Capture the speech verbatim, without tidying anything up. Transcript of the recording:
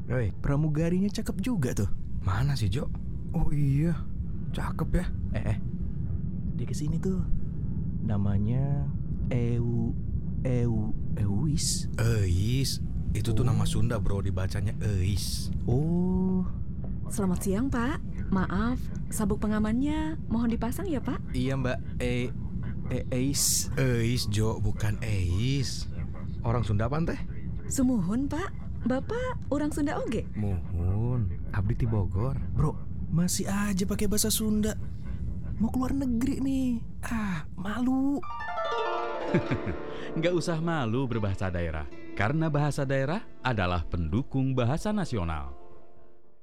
Woi, pramugarinya cakep juga tuh. Mana sih, Jo? Oh iya, cakep ya. Eh, eh. Dia kesini tuh. Namanya Eu Eu Euis. Eis. Itu tuh nama Sunda, bro, dibacanya Eis. Oh. Selamat siang, Pak. Maaf, sabuk pengamannya mohon dipasang ya, Pak. Iya, Mbak. E E Eis. Eis, Jo, bukan Eis. Orang Sunda apa teh? Sumuhun, Pak. Bapak orang Sunda oge. Muhun, abdi ti Bogor. Bro, masih aja pakai bahasa Sunda. Mau keluar negeri nih. Ah, malu. Nggak usah malu berbahasa daerah, karena bahasa daerah adalah pendukung bahasa nasional.